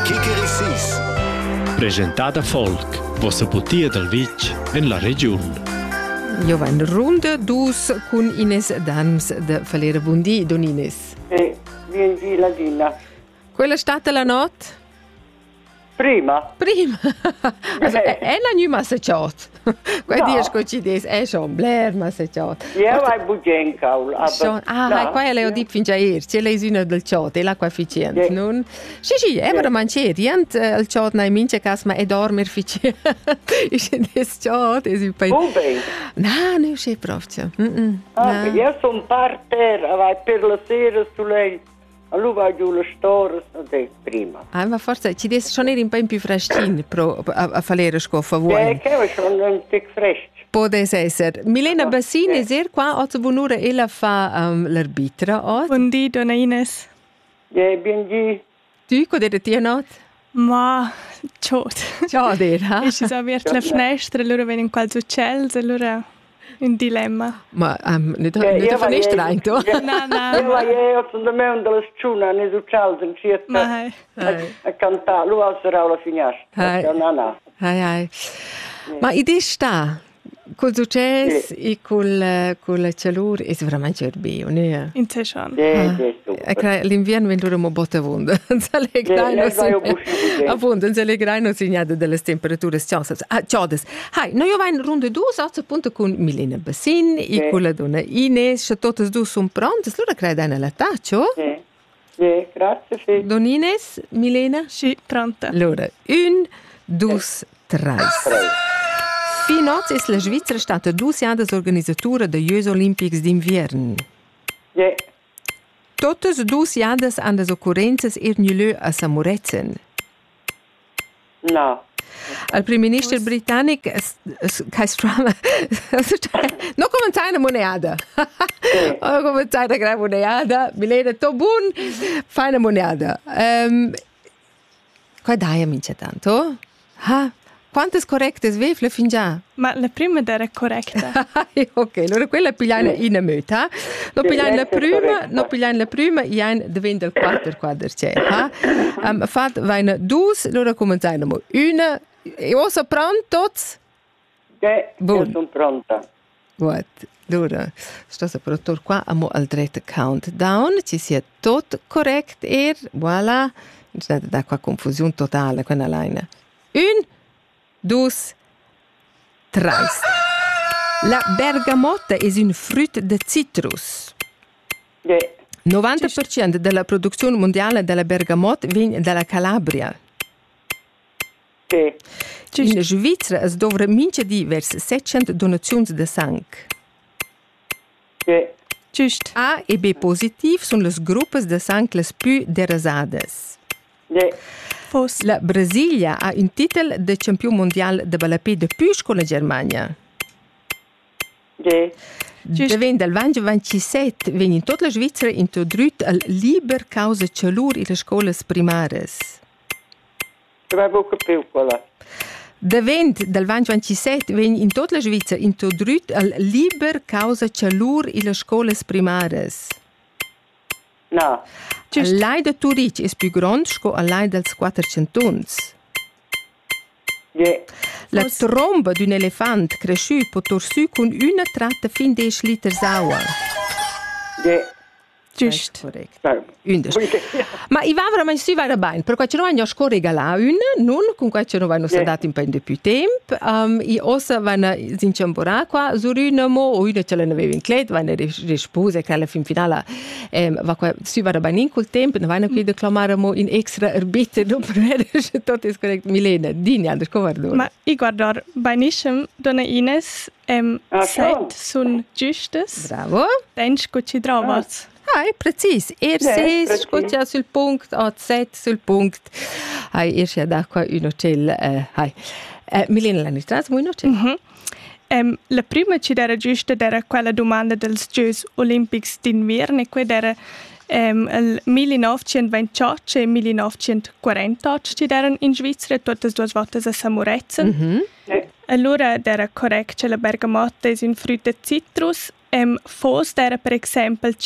Kikerissís. Presentada Folk, vossa putia del Vitg en la region. Io va in ronda dus con Ines Dams de Falera Bundi, Don Ines. Vieni la Dina. Quella è stata la notte? Prima. Also, è la new massacciat. Quei dies co ci des è schon Blair massacciat. Io vai bugen caul. Qua le ho dit fin già ieri, c'è lei una del ciot, è l'acqua efficiente, non? Sì, è vera mangiare, rient il ciot nei mince cas ma è dormir efficiente. Ist des ciot, è un po'. Oh bene. No, non c'è proprio. Io sono parter, vai per la sera su lei. Allora vai giù le storie prima. Ma forse ci deve schon un po' più freschino a fare scoffa vuoi? Che è schon un po' fresco. Può essere. Milena Bassini è qua, oggi buon'ora ella fa l'arbitra. Buondì, donna Ines. Buondì. Tu, cosa ti è not? Ma, ciot. Ciao, ha? E ci sono aperto la finestra, allora vengono qualche uccello, allora un dilemma. Ma non ti finestra in tu? No. Io sono da me un delle sciuna, ne uccello, in città. A cantare, lui alzerà la finestra. Ma idea sta? Col successo e col calore è veramente erbio, ne? In te schon. L'inverno viene un po' avvondo. Non se le grano segnate delle temperature ciaudes. Noi io vai in ronda due, appunto con Milena Bassini e con la donna Ines, se tutte due sono pronte, allora credo nella taccia? Grazie. Don Ines, Milena? Sì, pronta. Allora, 1, 2, 3. Fino ad oggi la Svizzera è stata 2 anni organizzatura degli Jeux Olimpics d'inverno. Tutte le 2 anni hanno le occorrenze erano a Samorezen. No. Il primo ministro britannico, Keir Starmer, non cominciare una moneta. Non cominciare una grande moneta. Milena, tu buon, fai una moneta. Qua dai, amici, tanto? Quantas correcte svefle fin già? Ma la prima era corretta. Ok, allora quella pigliamo in meta. Non pigliamo la prima, e diventa il 4 c'è. Fat vaina 2, allora cominciamo. 1, io sono pronto? Io sono pronta. Gut. Allora, sto pronto qua, abbiamo il dritto countdown, ci sia tutto corretto, voilà. Non c'è da qua confusione totale, quella line. 1, 2, 3. La bergamotta è un frutto di citrus. 90% della produzione mondiale della bergamotta viene dalla Calabria. In Svizzera es dovra mince divers 700 donazioni di sangue. Giusto. A e B positiv sono le gruppi di sangue le più derasate. La Brasilia ha un titolo di campione mondiale di balapè di più con la Germania. Dal 2027 viene in tutta la Svizzera introdotto il liber causa calore in le scuole primarie. Dal 2027 viene in tutta la Svizzera introdotto il liber causa calore in le scuole primarie. No. L'ai de Turic è più grande che l'ai dels 400. La tromba d'un elefante cresciuta può torsu con una tratta fin 10 litri d'acqua. Giusto. Ma i va veramente si va bene, perché ci non scorre regalare non con cui ci non vanno dato un po' di più tempo. I ossa vanno in ciambora qua, una mo, una ce l'aveva in clet, vanno rispose che alla fin finale va qua si va bene in quel tempo, non vanno qui declamare mo in extra arbitro, non per vedere se tutto è corretto. Milena, dini altro guardo. Ma io guardo benissimo, donna Ines, 7 sono giustes. Bravo. Denci che ci trovi. È preciso. 6 scoccia sul punto, 7 sul punto. C'è d'acqua un uccello. Milena, la nostra è un uccello. La prima ci era giusta era quella domanda dei Jeux Olimpics d'inverno, e quella era il 1928 e 1948 ci erano in Svizzera, tutte e 2 volte a Samorezen. Allora era corretto che la bergamotta è un frutto citrus. Forse era per esempio che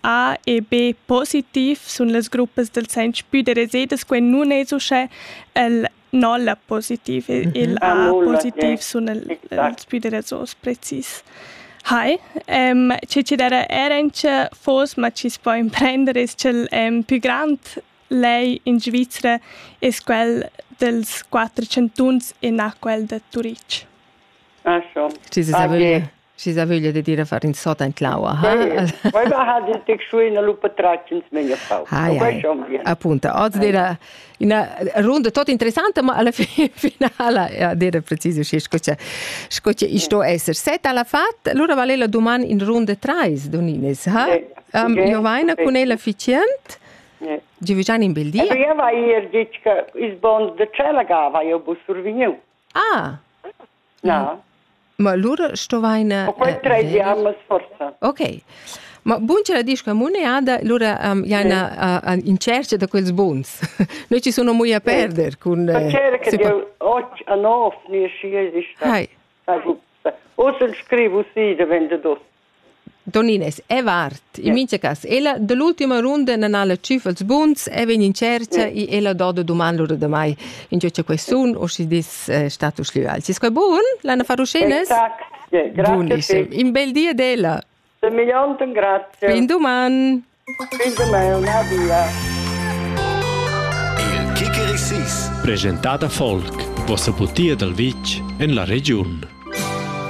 A e B positiv sun las gruppas del sench püderes edes quen nun es usce el nolla positiv il A positiv sun els püderes os precis. Hai, ci dera erenche fos, ma ci può imprendere es cel più grand lei in Svizzera es quel dels 400 e na quel de Turic. Ah, so. Ci sa voglia di dire fare in sota in claua. Poi va a dire che sui una lupa traccians meglio fa. Appunto, oggi dire una ronda tutta interessante, ma alla finale a dire preciso se scoccia isto essere set alla fatta. Allora vale la domanda in ronda 3, Donines, ha? Giovanna con ella efficient? Giovanni in bel dia. E io vai a dire che is bon de cella gava io bu survignu. Ah. No. Ma allora sto vaina... O quel 3 anni forza. Ok. Ma bunce la disca muneada, allora in cerca da quels bons. Noi ci sono molto a perdere con... Ma c'era che io 8 a 9 ne si esiste. O se scrivo sì, diventa dos. Donines, è vart. In mince cas, ella dell'ultima ronda non ha la cifra als bons, e viene in cerca e ella dà da domanda loro da mai in giocia quessun o si dis status liual. Ci squai buon? L'hanno fatto scenes? Grazie. Buonissimo. In bel dia della. Un milione grazie. Fin doman. Fin doman, via. Il Kikerisis. Presentata Folk, vossa putia del Vic en la regione.